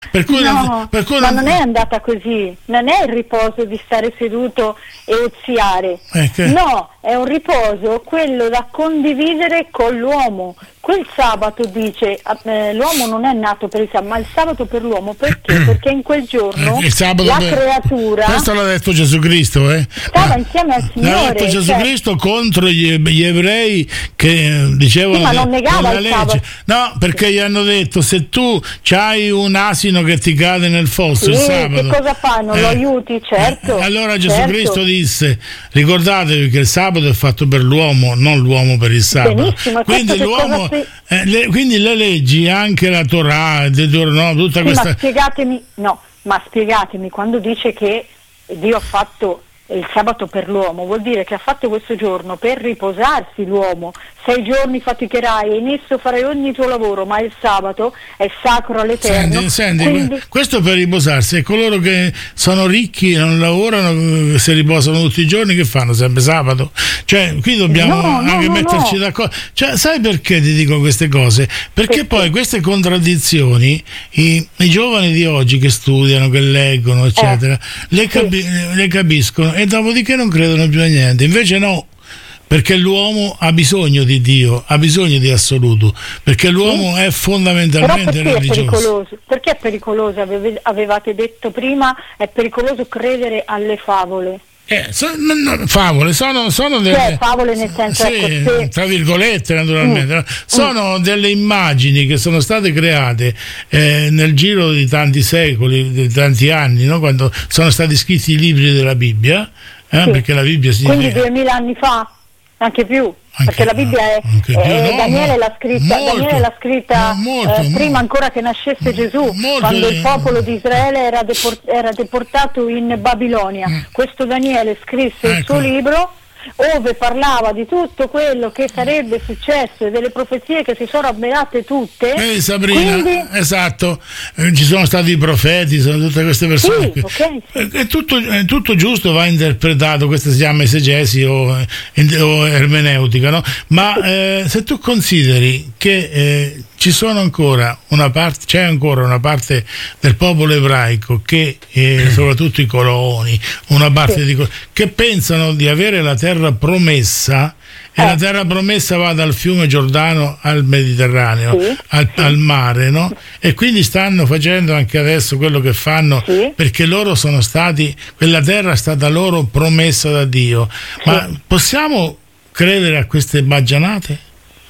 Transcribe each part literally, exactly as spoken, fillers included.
Per cui no, non, per cui ma non... non è andata così, non è il riposo di stare seduto e oziare, eh, che... no, è un riposo quello da condividere con l'uomo. Quel sabato dice eh, l'uomo non è nato per il sabato, ma il sabato per l'uomo, perché? Perché in quel giorno il sabato la per... creatura, questo l'ha detto Gesù Cristo, eh? stava insieme al Signore. L'ha detto Gesù cioè... Cristo contro gli, gli ebrei che dicevano sì, ma non che, negava che la il legge, sabato. no, perché gli hanno detto se tu c'hai un asino che ti cade nel fosso sì, il sabato, che cosa fai? Non eh, lo aiuti, certo. Eh, allora Gesù certo. Cristo disse: ricordatevi che il sabato è fatto per l'uomo, non l'uomo per il sabato. Benissimo, quindi l'uomo si... eh, le, quindi le leggi, anche la Torah, no, tutta sì, questa. Ma spiegatemi, no, ma spiegatemi quando dice che Dio ha fatto il sabato per l'uomo, vuol dire che ha fatto questo giorno per riposarsi l'uomo. Sei giorni faticherai e in esso farai ogni tuo lavoro, ma il sabato è sacro all'Eterno. Senti, senti, quindi... questo per riposarsi, e coloro che sono ricchi e non lavorano, se riposano tutti i giorni, che fanno sempre sabato? Cioè, qui dobbiamo no, anche no, metterci no. d'accordo. Cioè, sai perché ti dico queste cose? Perché, perché? Poi queste contraddizioni i, i giovani di oggi che studiano, che leggono, eccetera, eh, le, capi- sì. le capiscono e dopodiché non credono più a niente. Invece no, perché l'uomo ha bisogno di Dio, ha bisogno di assoluto, perché l'uomo sì. è fondamentalmente Però perché religioso. È pericoloso? Perché è pericoloso? Ave- avevate detto prima, è pericoloso credere alle favole. Eh, so, no, no, favole sono, sono delle cioè, favole nel senso sì, ecco, se... tra virgolette naturalmente, mm. no? sono mm. delle immagini che sono state create eh, nel giro di tanti secoli, di tanti anni, no? Quando sono stati scritti i libri della Bibbia, eh? sì. perché la Bibbia si quindi duemila anni fa, anche più. Anche, perché la Bibbia è, più, è no, Daniele no, l'ha scritta, molto, Daniele l'ha scritta molto, eh, molto, prima ancora che nascesse Gesù, molto, quando eh, il popolo di Israele era, deport- era deportato in Babilonia. Mm. Questo Daniele scrisse ecco. il suo libro ove parlava di tutto quello che sarebbe successo e delle profezie che si sono avverate tutte. Eh, Sabrina, quindi... esatto, eh, ci sono stati i profeti, sono tutte queste persone. Sì, okay, sì. È, tutto, è tutto giusto, va interpretato, questo si chiama esegesi o, o ermeneutica, no? Ma eh, se tu consideri che eh, ci sono ancora una parte, c'è ancora una parte del popolo ebraico che, eh, soprattutto i coloni, una parte sì. di che pensano di avere la terra promessa e eh. la terra promessa va dal fiume Giordano al Mediterraneo, sì. al, al mare, no? E quindi stanno facendo anche adesso quello che fanno sì. perché loro sono stati, quella terra è stata loro promessa da Dio. Sì. Ma possiamo credere a queste baggianate?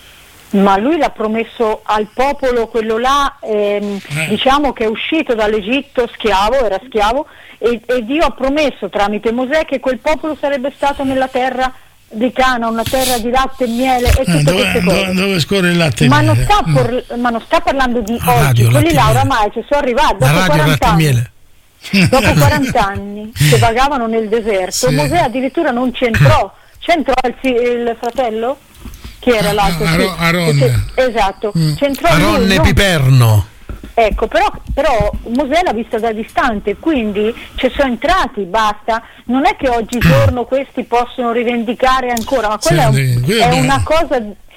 Ma lui l'ha promesso al popolo, quello là, ehm, eh. diciamo che è uscito dall'Egitto schiavo, era schiavo, e, e Dio ha promesso tramite Mosè che quel popolo sarebbe stato nella terra di Cana, una terra di latte e miele e tutte eh, dove, queste cose. Dove, dove scorre il latte e ma miele? Non sta mm. por, ma non sta parlando di la oggi, radio, quelli là oramai ci sono arrivati dopo quaranta anni. Dopo quaranta anni che vagavano nel deserto, sì. Mosè addirittura non c'entrò, c'entrò il, il fratello? Chi era l'altro? Aro- Aronne. Esatto, mm. c'entrò Aronne lui, Piperno. Ecco, però, però Mosè l'ha vista da distante, quindi ci sono entrati, basta. Non è che oggigiorno questi possono rivendicare ancora, ma quella sì, è, un, è una cosa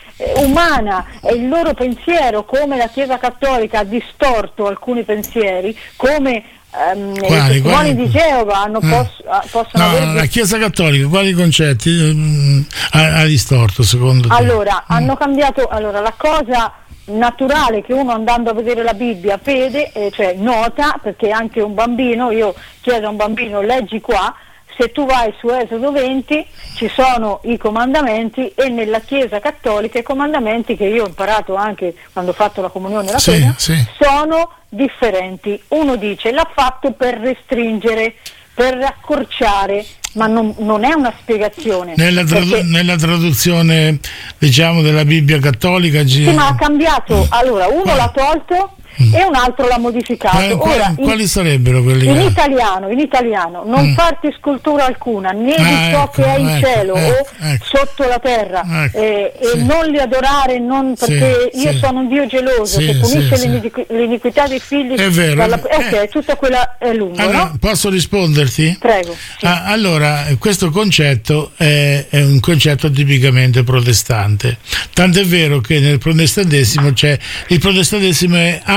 umana, è il loro pensiero, come la Chiesa Cattolica ha distorto alcuni pensieri, come Um, quali, i testimoni di Geova hanno eh. poss- possono no, avere... la Chiesa Cattolica quali concetti um, ha, ha distorto secondo te? Allora, mm. hanno cambiato, allora la cosa naturale che uno andando a vedere la Bibbia vede, eh, cioè nota, perché anche un bambino, io chiedo a un bambino leggi qua, se tu vai su Esodo venti ci sono i comandamenti e nella Chiesa Cattolica i comandamenti che io ho imparato anche quando ho fatto la comunione la sì, pena, sì. sono differenti. Uno dice l'ha fatto per restringere, per accorciare, ma non, non è una spiegazione. Nella, tradu- perché... nella traduzione diciamo della Bibbia cattolica sì, ma ha cambiato, allora uno ah. l'ha tolto e un altro l'ha modificato. Quali, Ora, in, quali in, sarebbero quelli? In che... italiano, in italiano, non mm. farti scultura alcuna, né ah, di ciò ecco, che è in ecco, cielo ecco, o ecco. sotto la terra, ecco, eh, sì. e non li adorare, non, perché sì, io sì. sono un Dio geloso sì, che punisce sì, l'iniqu- l'iniquità dei figli. È vero. Dalla... Eh. Ok, tutta quella è lunga, allora, no? Posso risponderti? Prego. Sì. Ah, allora, questo concetto è, è un concetto tipicamente protestante. Tant'è vero che nel protestantesimo c'è il protestantesimo è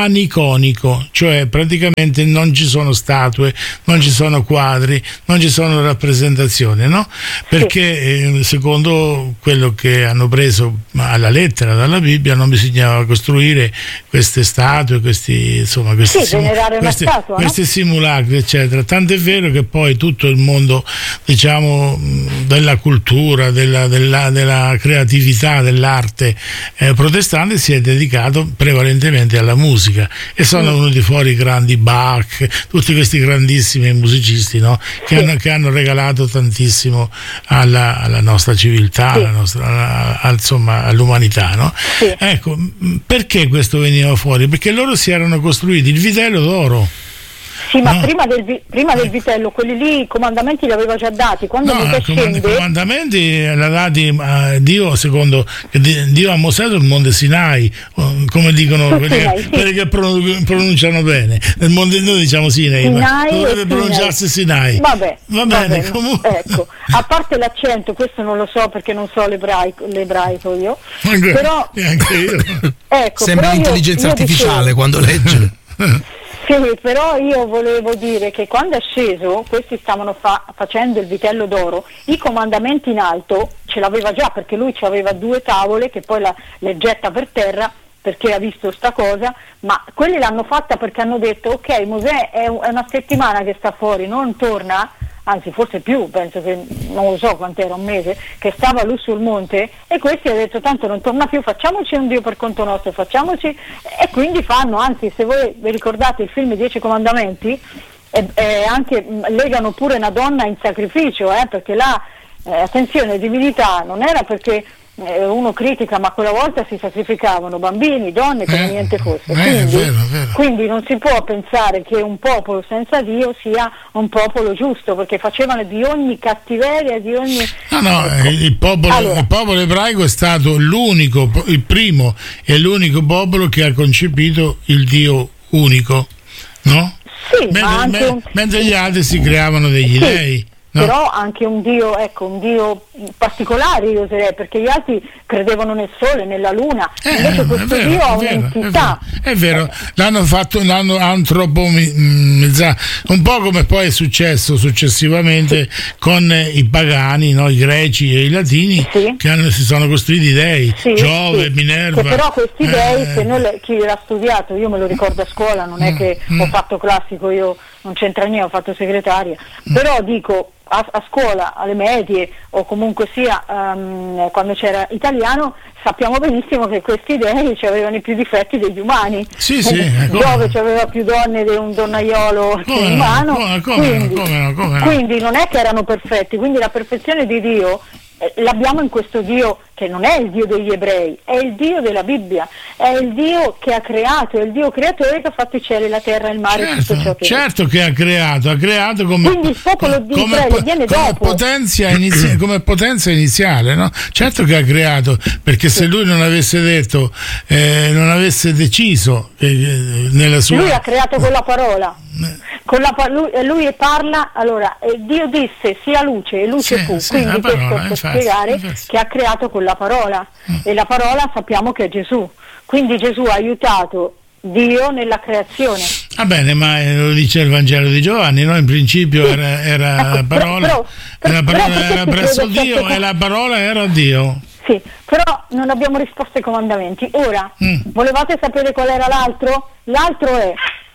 aniconico, cioè praticamente non ci sono statue, non ci sono quadri, non ci sono rappresentazioni, no? Perché eh, secondo quello che hanno preso alla lettera dalla Bibbia non bisognava costruire queste statue, questi insomma questi, sì, simu- questi, statua, questi no? simulacri, eccetera. Tant'è vero che poi tutto il mondo, diciamo, della cultura, della, della, della creatività, dell'arte eh, protestante si è dedicato prevalentemente alla musica e sono mm. venuti fuori i grandi Bach, tutti questi grandissimi musicisti, no? che, sì. hanno, che hanno regalato tantissimo alla, alla nostra civiltà, sì. alla nostra, alla, alla, insomma, all'umanità. No? Sì. Ecco, perché questo veniva fuori? Perché loro si erano costruiti il vitello d'oro. Sì, ma no. prima, del, prima del vitello, quelli lì i comandamenti li aveva già dati. Quando no, Mosè comand- scende... i comandamenti li ha dati uh, Dio, secondo Dio a Mosè sul monte Sinai, uh, come dicono quelli, Sinai, che, sì. quelli che pron- pronunciano bene. Nel monte noi diciamo Sinai, Sinai ma dovrebbe pronunciarsi Sinai. Vabbè, va bene, va bene. comunque. Ecco, a parte l'accento, questo non lo so perché non so l'ebraico, l'ebraico io, anche, però anche io. Ecco, sembra però intelligenza io, io artificiale dicevo, quando legge. Sì, però io volevo dire che quando è sceso, questi stavano fa- facendo il vitello d'oro, i comandamenti in alto ce l'aveva già, perché lui ci aveva due tavole che poi la, le getta per terra perché ha visto sta cosa, ma quelli l'hanno fatta perché hanno detto ok, Mosè è, è una settimana che sta fuori, non torna, anzi forse più, penso che non lo so quant'era, un mese, che stava lui sul monte, e questi hanno detto tanto non torna più, facciamoci un Dio per conto nostro, facciamoci, e quindi fanno, anzi se voi vi ricordate il film I Dieci Comandamenti, eh, eh, anche legano pure una donna in sacrificio, eh, perché là, eh, attenzione, divinità non era perché uno critica, ma quella volta si sacrificavano bambini, donne, come eh, niente fosse. Eh, quindi, è vero, è vero. quindi non si può pensare che un popolo senza Dio sia un popolo giusto, perché facevano di ogni cattiveria, di ogni... No, no, ecco. il, popolo, allora, il popolo ebraico è stato l'unico, il primo e l'unico popolo che ha concepito il Dio unico, no? Sì, mentre, ma anche me, un... mentre gli altri si creavano degli sì. dei. No. Però anche un Dio, ecco, un Dio particolare io userei, perché gli altri credevano nel sole, nella luna, eh, invece questo vero, Dio ha vero, un'entità. È vero, è vero. L'hanno fatto, l'hanno antropomizzato, un po' come poi è successo successivamente sì. con i pagani, no? I greci e i latini, sì. che hanno, si sono costruiti dei, sì, Giove, sì. Minerva. Che però questi eh, dei, se noi, chi l'ha studiato, io me lo ricordo a scuola, non è che mm. ho fatto classico, io non c'entra niente, ho fatto segretaria, mm. però dico... A, a scuola, alle medie o comunque sia um, quando c'era italiano, sappiamo benissimo che questi dei avevano più difetti degli umani. Sì, sì, eh, Giove aveva più donne di un donnaiolo che un umano, come, come, quindi, come no, come no. quindi non è che erano perfetti, quindi la perfezione di Dio eh, l'abbiamo in questo Dio che non è il Dio degli ebrei, è il Dio della Bibbia, è il Dio che ha creato, è il Dio creatore che ha fatto i cieli, la terra, il mare, certo, tutto ciò che certo che ha creato, ha creato come, quindi il popolo di come, Israele viene come dopo. Potenza inizi- come potenza iniziale, no? Certo che ha creato, perché se lui non avesse detto, eh, non avesse deciso eh, nella sua... Lui ha creato con la parola. Con la, lui, lui parla, allora eh, Dio disse sia luce e luce sì, fu, sì, quindi questo parola, per infatti, spiegare infatti. che ha creato con la parola mm. e la parola sappiamo che è Gesù, quindi Gesù ha aiutato Dio nella creazione. Va bene, ma eh, lo dice il Vangelo di Giovanni, no? In principio sì. era, era ecco, la parola, però, però, la parola però era presso Dio e la parola era Dio. Sì, però non abbiamo risposto ai comandamenti. Ora, mm. volevate sapere qual era l'altro? L'altro è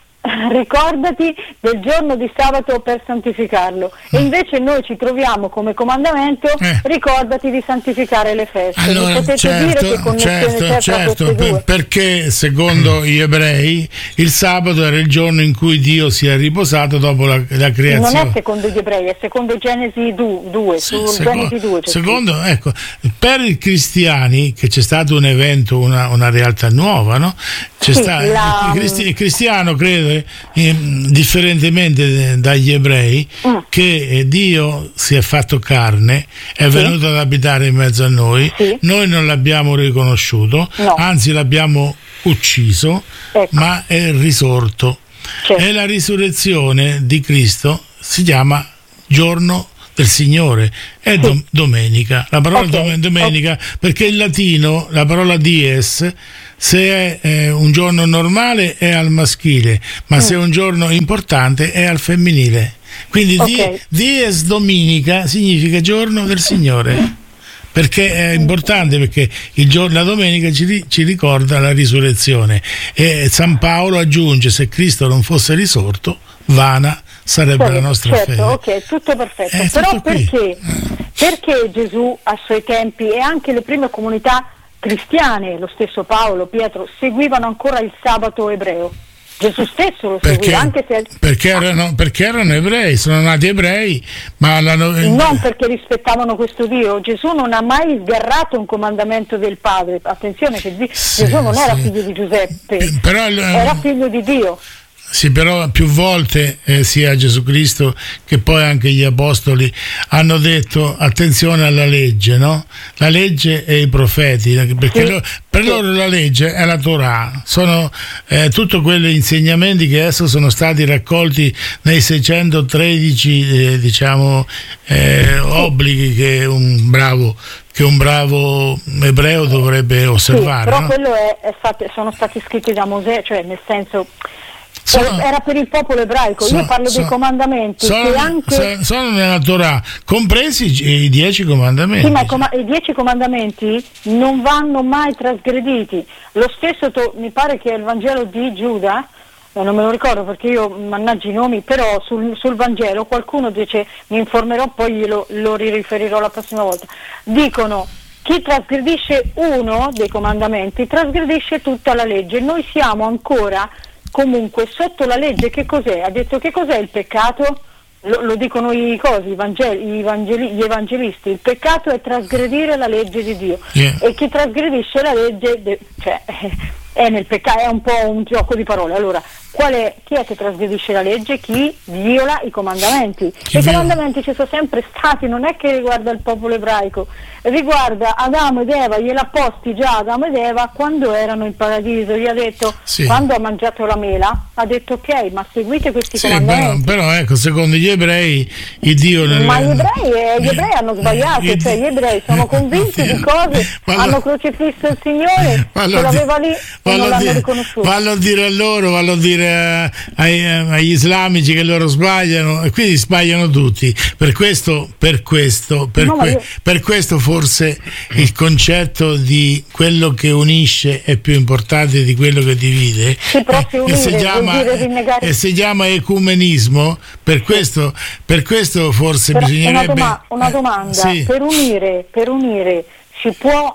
ricordati del giorno di sabato per santificarlo, e invece noi ci troviamo come comandamento eh. ricordati di santificare le feste. Allora, potete certo, dire che connessione certo, c'è certo, tra per, perché secondo gli ebrei il sabato era il giorno in cui Dio si è riposato dopo la, la creazione. Non è secondo gli ebrei, è secondo Genesi due, sì, su secondo, Genesi due secondo, ecco, per i cristiani, che c'è stato un evento, una, una realtà nuova, no? C'è sì, stato, la... il, cristi, il cristiano crede eh, differentemente dagli ebrei mm. che eh, Dio si è fatto carne, è sì. venuto ad abitare in mezzo a noi, sì. noi non l'abbiamo riconosciuto, no. anzi l'abbiamo ucciso, ecco. ma è risorto. Certo. E la risurrezione di Cristo si chiama giorno del Signore, è dom- domenica, la parola okay. domenica, okay. perché in latino la parola dies se è eh, un giorno normale è al maschile, ma mm. se è un giorno importante è al femminile. Quindi okay. Dies Dominica significa giorno del Signore, perché è importante, perché il giorno, la domenica ci, ci ricorda la risurrezione, e San Paolo aggiunge: se Cristo non fosse risorto, vana sarebbe certo, la nostra certo, fede. Ok, tutto perfetto. È Però tutto perché? Perché Gesù a suoi tempi e anche le prime comunità cristiane, lo stesso Paolo, Pietro, seguivano ancora il sabato ebreo? Gesù stesso lo perché, seguiva, anche se... Perché erano, perché erano ebrei, sono nati ebrei, ma la... non perché rispettavano questo Dio. Gesù non ha mai sgarrato un comandamento del Padre. Attenzione che sì, Gesù non era sì. figlio di Giuseppe, però, era figlio di Dio. Sì, però più volte eh, sia Gesù Cristo che poi anche gli apostoli hanno detto attenzione alla legge, no? La legge e i profeti, perché sì. loro, per sì. loro la legge è la Torah, sono eh, tutti quegli insegnamenti che adesso sono stati raccolti nei seicentotredici eh, diciamo eh, obblighi che un bravo che un bravo ebreo dovrebbe osservare. Sì, però no? quello è, è stato, sono stati scritti da Mosè, cioè nel senso... Sono, era per il popolo ebraico, sono, io parlo sono, dei comandamenti sono, che anche sono nella Torah, compresi i dieci comandamenti. Sì, ma i, com- i dieci comandamenti non vanno mai trasgrediti. Lo stesso to- mi pare che è il Vangelo di Giuda, eh, non me lo ricordo perché io mannaggia i nomi, però sul, sul Vangelo qualcuno dice, mi informerò, poi glielo, lo riferirò la prossima volta. Dicono: chi trasgredisce uno dei comandamenti trasgredisce tutta la legge. Noi siamo ancora comunque sotto la legge. Che cos'è? Ha detto che cos'è il peccato? Lo, lo dicono i cosi, i vangeli, i vangeli, gli evangelisti. Il peccato è trasgredire la legge di Dio. Yeah. E chi trasgredisce la legge, de, cioè, è nel peccato, è un po' un gioco di parole. Allora, qual è, chi è che trasgredisce la legge? Chi viola i comandamenti. Chi I viola? comandamenti ci sono sempre stati, non è che riguarda il popolo ebraico, riguarda Adamo ed Eva, gliel'ha posti già Adamo ed Eva quando erano in paradiso. Gli ha detto, sì. quando ha mangiato la mela, ha detto ok, ma seguite questi sì, comandamenti. Però, però ecco, secondo gli ebrei il Dio nel... ma gli ebrei, eh, gli ebrei hanno sbagliato, il... cioè gli ebrei sono convinti di cose, vallo... hanno crocifisso il Signore, vallo ce l'aveva lì e non l'hanno riconosciuto. Vallo a dire a loro, vallo a dire Ai, agli islamici che loro sbagliano, e quindi sbagliano tutti. Per questo, per questo, per, no, que, io... per questo forse il concetto di quello che unisce è più importante di quello che divide, sì, eh, unire, e, si chiama, negare... e si chiama ecumenismo. Per questo, per questo forse Però bisognerebbe una, doma- una domanda, sì. per unire, per unire si può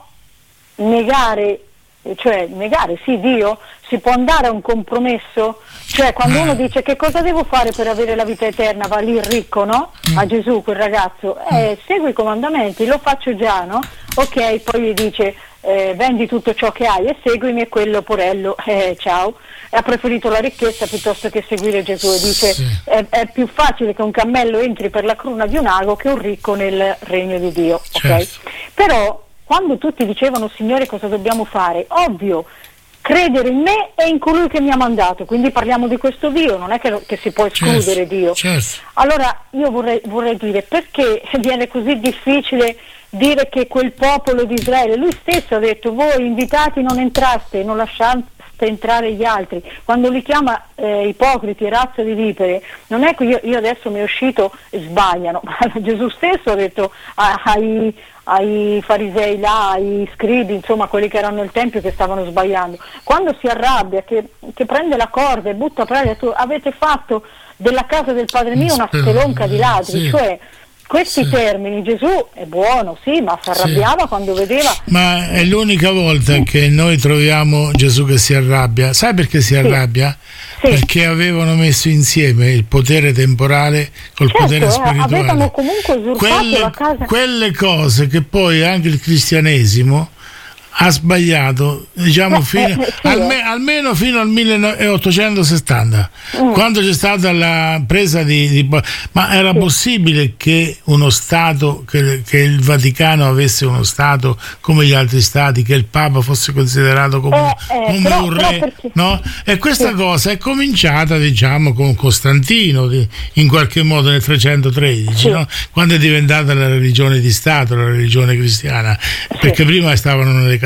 negare, cioè negare sì Dio, si può andare a un compromesso? Cioè quando uno dice che cosa devo fare per avere la vita eterna, va lì il ricco, no? A Gesù, quel ragazzo, eh, segui i comandamenti, lo faccio già, no? Ok, poi gli dice eh, vendi tutto ciò che hai e seguimi, e quello porello, eh, ciao, ha preferito la ricchezza piuttosto che seguire Gesù, e dice sì. è, è più facile che un cammello entri per la cruna di un ago che un ricco nel regno di Dio, ok? Certo. Però quando tutti dicevano Signore cosa dobbiamo fare, ovvio, credere in me e in colui che mi ha mandato, quindi parliamo di questo Dio, non è che, che si può escludere certo, Dio. Certo. Allora io vorrei, vorrei dire, perché viene così difficile dire che quel popolo di Israele, lui stesso ha detto voi invitati non entraste, non lasciate entrare gli altri, quando li chiama eh, ipocriti e razza di vipere, non è che io, io adesso mi è uscito e sbagliano, ma Gesù stesso ha detto ai, ai farisei là, ai scribi, insomma quelli che erano nel tempio che stavano sbagliando, quando si arrabbia, che, che prende la corda e butta per aria, tu avete fatto della casa del Padre mio una spelonca di ladri, sì. cioè questi sì. termini, Gesù è buono, sì, ma si arrabbiava sì. quando vedeva. Ma è l'unica volta sì. che noi troviamo Gesù che si arrabbia. Sai perché si arrabbia? Sì. Perché avevano messo insieme il potere temporale col certo, potere spirituale. Avevano comunque usurpato quelle, la casa. Quelle cose che poi anche il cristianesimo ha sbagliato, diciamo, eh, fino, eh, sì, alme, eh. almeno fino al milleottocentosessanta, mm. quando c'è stata la presa di, di ma era sì. possibile che uno Stato, che, che il Vaticano avesse uno Stato come gli altri Stati, che il Papa fosse considerato come, eh, eh, come però, un re, perché... no? E questa sì. cosa è cominciata, diciamo, con Costantino, di, in qualche modo nel trecentotredici, sì. no? Quando è diventata la religione di Stato, la religione cristiana, sì. perché prima stavano nelle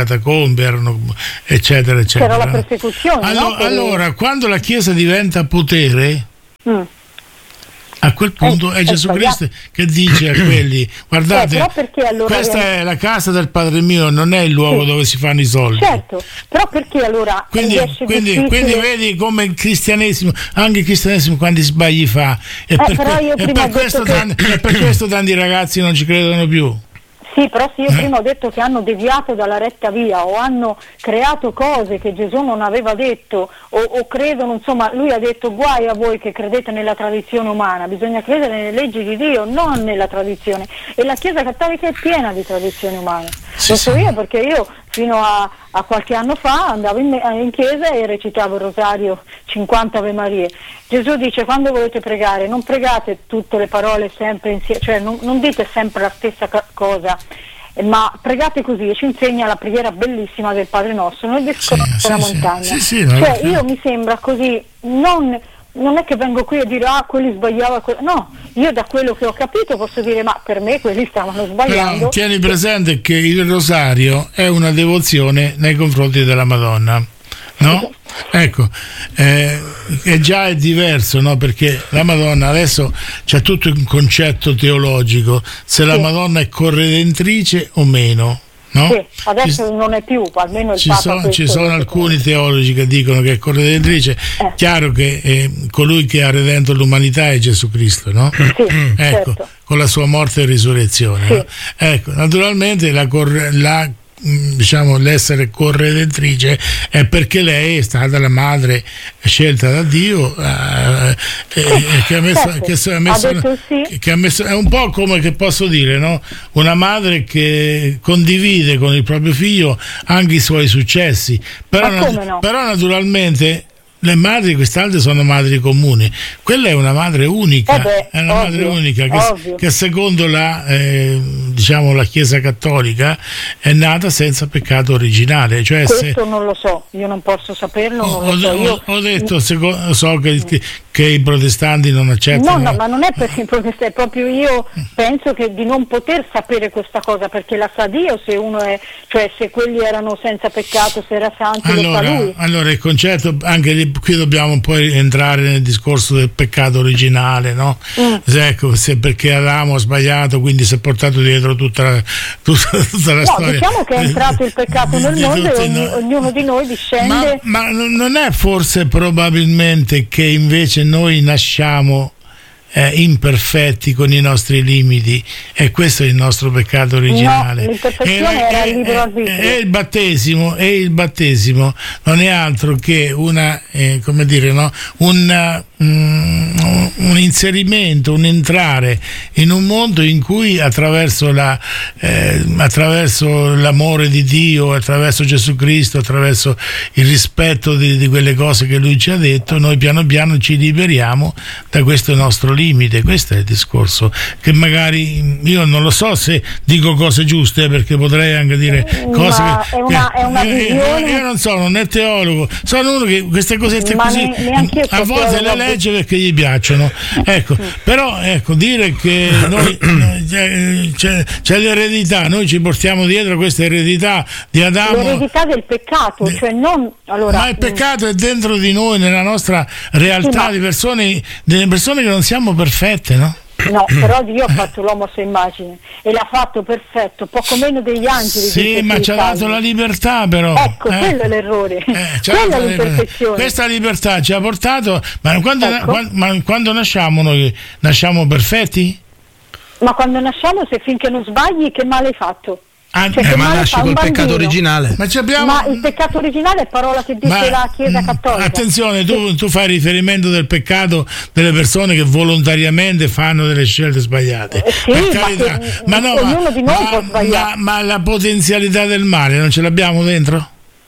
catacombe, erano, eccetera, eccetera. C'era la persecuzione. Allora, no? allora quando la Chiesa diventa potere, mm. a quel punto è Gesù Cristo che dice a quelli: guardate, eh, perché allora questa è... è la casa del Padre mio, non è il luogo sì. dove si fanno i soldi. Certo, però perché allora quindi, quindi, quindi vedi come il cristianesimo, anche il cristianesimo quanti sbagli fa, e eh, per, que- e per, questo, che... tanti, e per questo tanti ragazzi non ci credono più. Sì, però se io eh. prima ho detto che hanno deviato dalla retta via o hanno creato cose che Gesù non aveva detto o, o credono, insomma, lui ha detto: guai a voi che credete nella tradizione umana, bisogna credere nelle leggi di Dio, non nella tradizione. E la Chiesa Cattolica è piena di tradizioni umane. Sì, lo so sì. io perché io fino a, a qualche anno fa andavo in, in chiesa e recitavo il rosario, cinquanta Ave Marie. Gesù dice: quando volete pregare non pregate tutte le parole sempre insieme, cioè non, non dite sempre la stessa cosa, ma pregate così. E ci insegna la preghiera bellissima del Padre Nostro nel discorso sì, della sì, montagna. Sì, sì, cioè io mi sembra così, non, non è che vengo qui a dire ah quelli sbagliavano, no, io da quello che ho capito posso dire ma per me quelli stavano sbagliando. Però tieni presente che il rosario è una devozione nei confronti della Madonna, no? Ecco, eh, e già è diverso, no? Perché la Madonna adesso c'è tutto un concetto teologico, se la sì. Madonna è corredentrice o meno, no? Sì, adesso ci, non è più, almeno il ci Papa sono, ci sono alcuni teologi che dicono che è corredentrice, eh. chiaro che eh, colui che ha redento l'umanità è Gesù Cristo, no? Sì, ecco, certo. Con la sua morte e risurrezione, sì. no? Ecco, naturalmente la, corre, la diciamo l'essere corredentrice è perché lei è stata la madre scelta da Dio, eh, eh, che ha messo, che ha messo, ha sì. che ha messo è un po' come, che posso dire, no? Una madre che condivide con il proprio figlio anche i suoi successi, però, no? però naturalmente le madri quest'altre sono madri comuni, quella è una madre unica, eh beh, è una ovvio, madre unica che, che secondo la eh, diciamo la Chiesa Cattolica è nata senza peccato originale, cioè questo se, non lo so, io non posso saperlo, non ho, lo so. Io, ho detto secondo, so che, che, che i protestanti non accettano. No, no, ma non è perché i protestanti, è proprio io penso che di non poter sapere questa cosa, perché la sa Dio se uno è, cioè se quelli erano senza peccato, se era santo, allora, lo sa lui. Allora il concetto anche di, qui dobbiamo poi entrare nel discorso del peccato originale, no? Mm. Ecco, se perché Adamo ha sbagliato, quindi si è portato dietro tutta la, tutta, tutta la no, storia. Diciamo che è entrato il peccato nel mondo e ogni, no. ognuno di noi discende. Ma, ma non è forse probabilmente che invece noi nasciamo Eh, imperfetti con i nostri limiti, e questo è il nostro peccato originale. No, l'imperfezione era il libero arbitrio. E il battesimo, e il battesimo non è altro che una eh, come dire, no? un, mm, un inserimento, un entrare in un mondo in cui attraverso la eh, attraverso l'amore di Dio, attraverso Gesù Cristo, attraverso il rispetto di, di quelle cose che Lui ci ha detto, noi piano piano ci liberiamo da questo nostro limite. Questo è il discorso, che magari io non lo so se dico cose giuste, perché potrei anche dire cose ma che, è una, che è una io, io non sono né teologo, sono uno che queste cosette ma così ne, a volte le legge perché gli piacciono, ecco. Però ecco, dire che noi, c'è, c'è l'eredità, noi ci portiamo dietro questa eredità di Adamo, l'eredità del peccato, de, cioè non allora, ma il peccato è dentro di noi, nella nostra realtà, sì, di persone, delle persone che non siamo perfette, no? No, però Dio ha fatto l'uomo a sua immagine e l'ha fatto perfetto, poco meno degli angeli. Sì, ma ci ha dato la libertà, però. Ecco, eh. quello è l'errore. Eh, quella è l'imperfezione. Questa libertà ci ha portato, ma quando, ecco. quando, ma quando nasciamo noi, nasciamo perfetti? Ma quando nasciamo, se finché non sbagli, che male hai fatto? Ah, cioè, eh, ma nasci col peccato originale. Ma, abbiamo... ma il peccato originale è parola che dice ma, la Chiesa Cattolica. Attenzione, tu, tu fai riferimento del peccato delle persone che volontariamente fanno delle scelte sbagliate. Eh, sì, ma, ma no, ognuno ma, di noi ma, può sbagliare. Ma, ma la potenzialità del male non ce l'abbiamo dentro?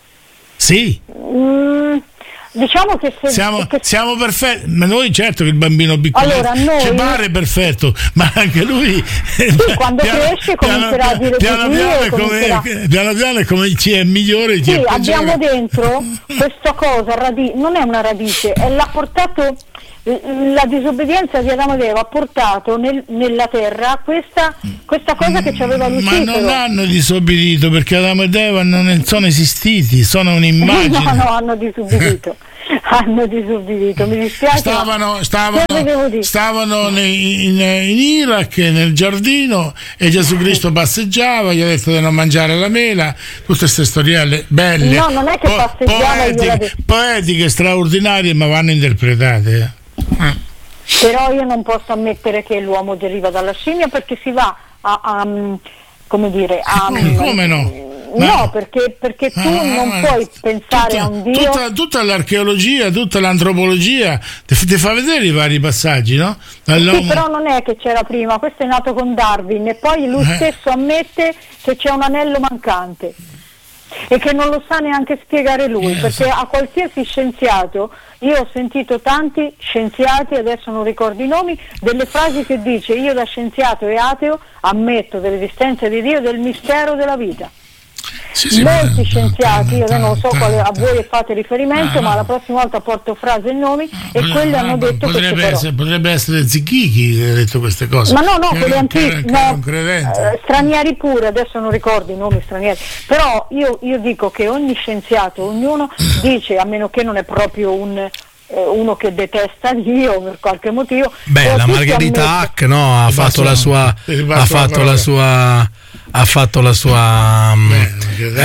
Sì. Mm. Diciamo che se siamo, che... siamo perfetti, ma noi certo che il bambino piccolo allora, noi... ci pare perfetto, ma anche lui sì, quando piano, cresce comincerà piano, a dire piano di piano, Dio, comincerà... come, piano piano è come chi è migliore, chi sì, è abbiamo dentro questa cosa, radi... non è una radice, è l'ha portato la disobbedienza di Adamo ed Eva ha portato nel, nella terra questa, questa cosa che ci aveva Lucifero. Ma non hanno disobbedito, perché Adamo ed Eva non sono esistiti, sono un'immagine. No, no, hanno disobbedito. hanno disobbedito, mi dispiace. Stavano, stavano, stavano in, in Iraq nel giardino e Gesù Cristo passeggiava, gli ha detto di non mangiare la mela, tutte queste storielle belle. No, non è che po- passeggiava, poetiche, poetiche, straordinarie, ma vanno interpretate. Eh. Però io non posso ammettere che l'uomo deriva dalla scimmia, perché si va a, a come dire a, come, come no? No, perché, perché tu ah, non puoi pensare tutta, a un Dio. Tutta, tutta l'archeologia, tutta l'antropologia ti, ti fa vedere i vari passaggi, no? All'uomo. Sì, però non è che c'era prima, questo è nato con Darwin e poi lui eh. stesso ammette che c'è un anello mancante e che non lo sa neanche spiegare lui, yes. perché a qualsiasi scienziato, io ho sentito tanti scienziati, adesso non ricordo i nomi, delle frasi che dice: io da scienziato e ateo ammetto dell'esistenza di Dio e del mistero della vita. Sì, sì, molti ma, scienziati, io non so quale a voi fate riferimento, ah, ma la prossima volta porto frasi e nomi e ah, quelli ah, hanno detto potrebbe queste essere, potrebbe essere Zichichi che ha detto queste cose. Ma no, no, quelli antichi, no, eh, stranieri pure, adesso non ricordo i nomi stranieri, però io, io dico che ogni scienziato, ognuno dice, a meno che non è proprio un eh, uno che detesta Dio per qualche motivo. Beh, la Margherita Hack, no, ha fatto la sua ha fatto la sua ha fatto la sua Beh,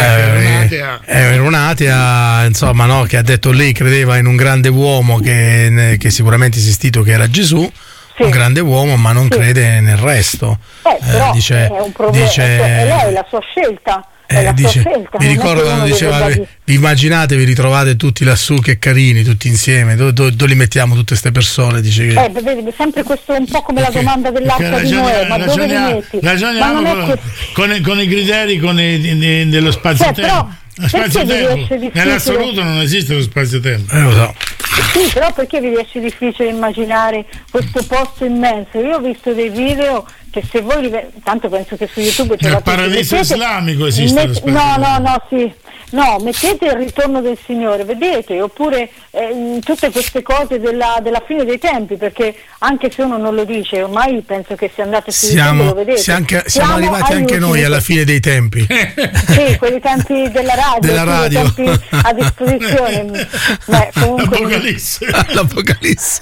eh, era un'atea, insomma, no, che ha detto lei credeva in un grande uomo che, che sicuramente è esistito, che era Gesù, sì. un grande uomo, ma non sì. crede nel resto. Eh, però eh, dice, è un problema, dice, è lei la sua scelta. Eh, dice, mi ricordo quando diceva vi immaginate, vi ritrovate tutti lassù che carini, tutti insieme, dove do, do li mettiamo tutte queste persone? Dice che... eh, vedi, sempre questo è un po' come perché, la domanda dell'arca di Noè, ma dove li metti? Ma non è con, con, con i criteri con i, di, di, dello spazio-tempo. Cioè, spazio-tempo. Nell'assoluto non esiste lo spazio-tempo. Eh, lo so. Sì, però perché vi riesce difficile immaginare questo posto immenso? Io ho visto dei video che se voi, tanto penso che su YouTube c'è il paradiso mettete, islamico esiste met, no no no sì no mettete il ritorno del Signore, vedete, oppure eh, tutte queste cose della, della fine dei tempi, perché anche se uno non lo dice, ormai penso che se andate su siamo, YouTube lo vedete, siamo, anche, siamo, siamo arrivati anche noi alla fine dei tempi. Sì, quelli tempi della radio, della radio. Tempi a disposizione. Beh, comunque l'Apocalisse. L'Apocalisse.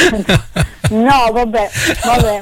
No, vabbè, vabbè.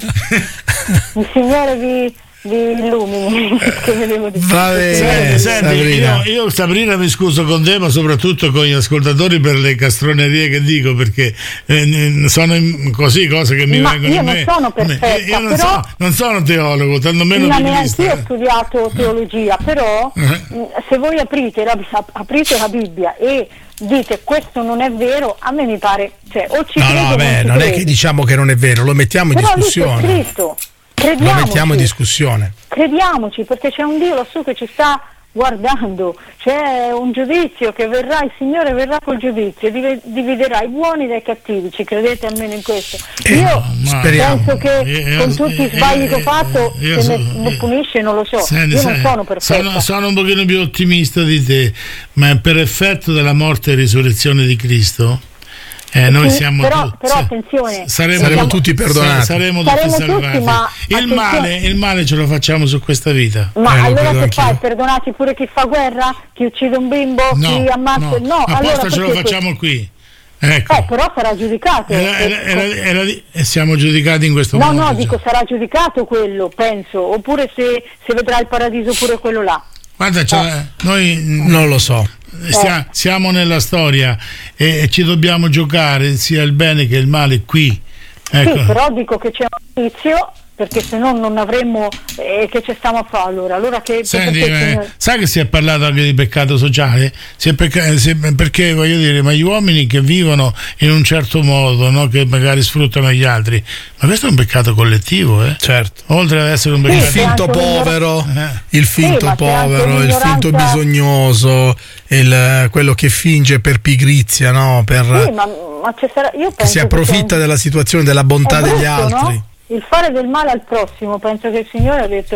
Il Signore vi, vi illumini. Che devo dire? Va bene, senti, Sabrina. Io, io Sabrina mi scuso con te, ma soprattutto con gli ascoltatori per le castronerie che dico, perché eh, sono così cose che mi ma vengono io in me. Non sono perfetta, io non, però, so, non sono teologo, tanto meno no, neanche io ho studiato teologia, però uh-huh. se voi aprite la, aprite la Bibbia e dite questo non è vero, a me mi pare, cioè, o ci no, credo, no, beh, non, non è che diciamo che non è vero, lo mettiamo in però discussione. Però scritto, lo mettiamo in discussione. Crediamoci, perché c'è un Dio lassù che ci sta guardando, c'è un giudizio che verrà, il Signore verrà col giudizio, dividerà i buoni dai cattivi, ci credete almeno in questo? Eh, io no, penso che eh, con tutti i sbagli eh, che ho fatto eh, se so, ne eh, punisce, non lo so, senti, io sai, non sono perfetta. Sono, sono un pochino più ottimista di te, ma per effetto della morte e risurrezione di Cristo Eh, noi sì, siamo però, tu, però sì, attenzione, saremo, saremo tutti perdonati, saremo, saremo tutti tutti, ma il male, il male ce lo facciamo su questa vita. Ma eh, allora che fai? Perdonati pure chi fa guerra, chi uccide un bimbo, no, chi ammazza? No, no allora ce lo questo? facciamo qui. Ecco. Eh, però sarà giudicato. Era, era, era, era, e siamo giudicati in questo no, modo. No, no, dico sarà giudicato quello, penso, oppure se, se vedrà il paradiso pure quello là. Guarda, cioè, eh. noi non lo so. Stia, siamo nella storia e, e ci dobbiamo giocare sia il bene che il male qui. Ecco. Sì, però dico che c'è un inizio, perché se no non avremmo eh, che ci stiamo a fare allora. Allora che Senti, eh, sai che si è parlato anche di peccato sociale? Si è pecca- si è, perché voglio dire, ma gli uomini che vivono in un certo modo, no? Che magari sfruttano gli altri, ma questo è un peccato collettivo, eh? Certo. Oltre ad essere un peccato, il finto povero, eh. il finto sì, povero, il finto bisognoso, il, quello che finge per pigrizia, no? Per, sì, ma, ma ci sarà, io penso che si approfitta che della situazione, della bontà brutto, degli altri. No? Il fare del male al prossimo, penso che il Signore ha detto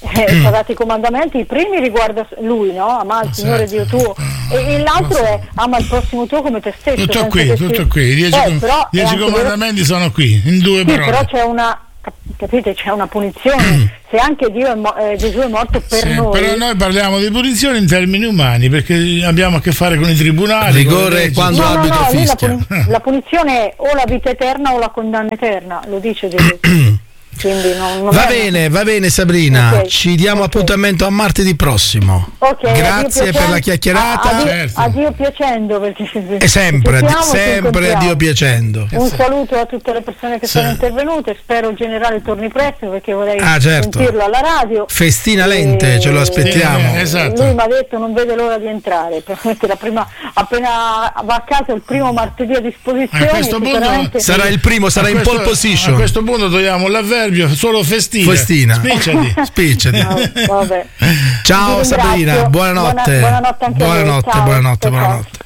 eh, ci ha dato i comandamenti. I primi riguarda lui, no? Ama il Signore Dio tuo, e, e l'altro è ama il prossimo tuo come te stesso. Tutto qui, tutto si... qui. I dieci, eh, com- dieci comandamenti vero... sono qui, in due sì, parole. Però c'è una, capite, c'è una punizione. Se anche Dio è mo- eh, Gesù è morto per sì, noi. Però noi parliamo di punizione in termini umani, perché abbiamo a che fare con i tribunali. Rigore quando no, l'arbitro no, no, fischia. La, puni- la punizione è o la vita eterna o la condanna eterna, lo dice Gesù. Quindi non, non va bene, va bene Sabrina, okay. Ci diamo okay. appuntamento a martedì prossimo. Okay, grazie per la chiacchierata. A, a, certo. a Dio piacendo, perché e sempre, a, sempre a Dio piacendo. Un saluto a tutte le persone che sì. sono intervenute, spero il generale torni presto perché vorrei ah, certo. sentirlo alla radio. Festina Lente, e... ce lo aspettiamo. Sì, esatto. Lui mi ha detto non vede l'ora di entrare, la prima, appena va a casa il primo martedì a disposizione. A questo punto sarà il primo, sarà in questo, pole position. A questo punto togliamo l'avverbio solo festina. Festina. Spicciati. Spicciati. No, vabbè. Ciao Sabrina, buonanotte. Buona, buonanotte anche buonanotte, ciao, buonanotte, ciao. buonanotte.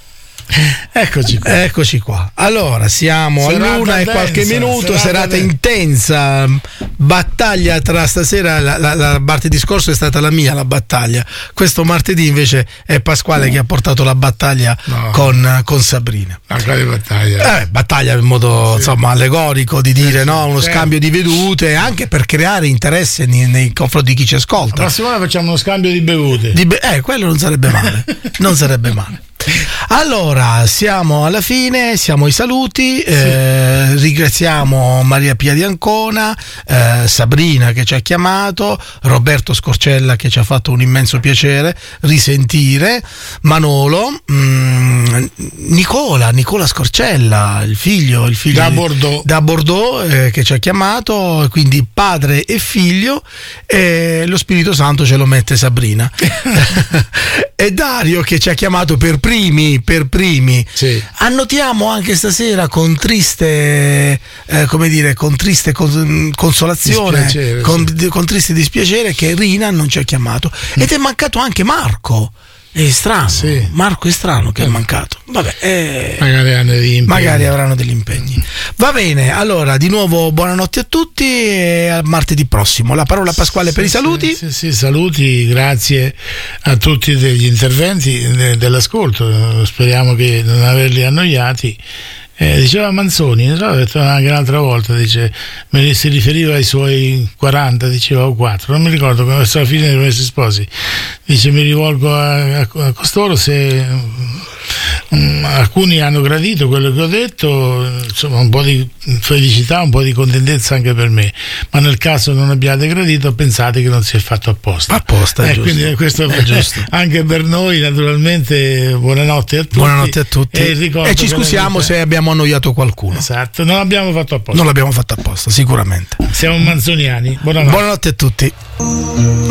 Eccoci qua. Eccoci qua. Allora, siamo serata all'una e qualche minuto, serata, serata intensa, battaglia tra stasera, la, la, la martedì scorso è stata la mia la battaglia, questo martedì invece è Pasquale che ha portato la battaglia no. con, con Sabrina. Ma quale battaglia? Eh, battaglia in modo sì. insomma allegorico di dire sì, no, uno sì. scambio di vedute, anche per creare interesse nei, nei confronti di chi ci ascolta. La prossima volta facciamo uno scambio di bevute. Di be- eh, quello non sarebbe male. non sarebbe male. Allora, siamo alla fine, siamo ai saluti, sì. eh, ringraziamo Maria Pia di Ancona, eh, Sabrina che ci ha chiamato, Roberto Scorcella che ci ha fatto un immenso piacere risentire, Manolo, mh, Nicola, Nicola Scorcella, il figlio, il figlio da di, Bordeaux, da Bordeaux eh, che ci ha chiamato, quindi padre e figlio, e lo Spirito Santo ce lo mette Sabrina. E Dario che ci ha chiamato per primi, per primi. Sì. Annotiamo anche stasera con triste, eh, come dire, con triste con, consolazione, con, sì. con triste dispiacere che Rina non ci ha chiamato. Mm. Ed è mancato anche Marco. È strano, sì. Marco è strano che è mancato. Vabbè, eh, magari, hanno degli impegni. magari avranno degli impegni. Va bene, allora di nuovo buonanotte a tutti e a martedì prossimo. La parola a Pasquale sì, per sì, i saluti. Sì, sì, saluti, grazie a tutti degli interventi de, dell'ascolto. Speriamo che non averli annoiati. Eh, diceva Manzoni, non so, l'ho detto anche un'altra volta, dice, me si riferiva ai suoi quaranta, diceva o quattro, non mi ricordo come verso la fine dei Promessi Sposi, dice mi rivolgo a, a, a costoro se um, alcuni hanno gradito quello che ho detto, insomma un po' di felicità, un po' di contentezza anche per me, ma nel caso non abbiate gradito pensate che non si è fatto apposta. Apposta, eh, quindi questo è giusto. Anche per noi naturalmente buonanotte a tutti. Buonanotte a tutti. E, e ci scusiamo se abbiamo annoiato qualcuno. Esatto, non l'abbiamo fatto apposta. Non l'abbiamo fatto apposta, sicuramente. Siamo manzoniani. Buonanotte. Buonanotte a tutti.